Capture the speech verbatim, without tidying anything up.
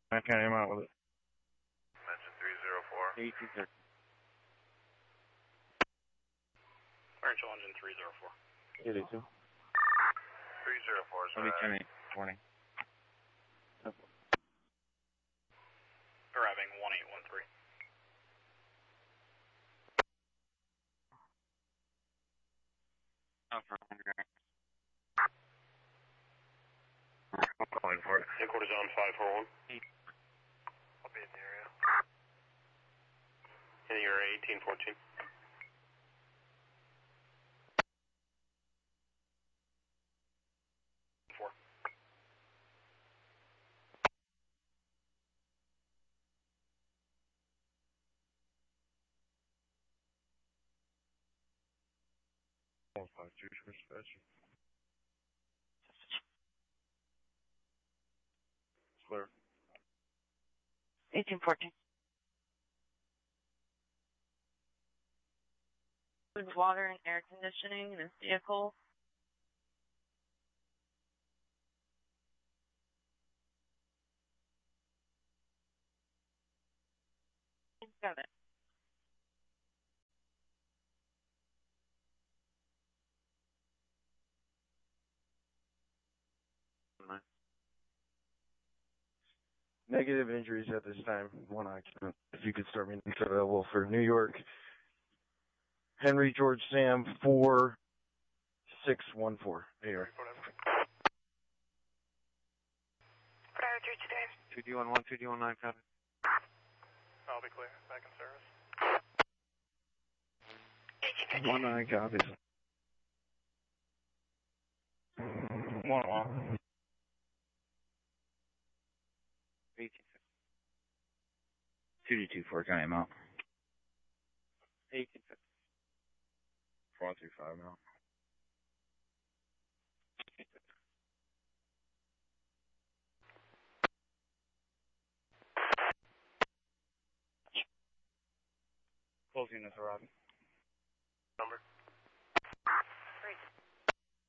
I can't aim out with it. Mention three zero four. eighteen thirty. Commercial engine three zero four. It is two. three zero four is Only ten arriving. eight. Warning. Arriving one eight one three. Up for one hundred. I'm calling for it. Headquarters on five four one. I'll be in the area. In the area eighteen fourteen. Four. Four five two for dispatch. Clear. eighteen fourteen. Food, water, and air conditioning in this vehicle. Got it. Negative injuries at this time. One occupant. If you could start me in available for New York. Henry George Sam four six one four. Here. Two D one one, two D one nine, copy. I'll be clear. Back in service. One nine copies. One one. Eighteen. Two D two four, can I out? Eighteen fifty. Four three five now. Closing this arriving. Number?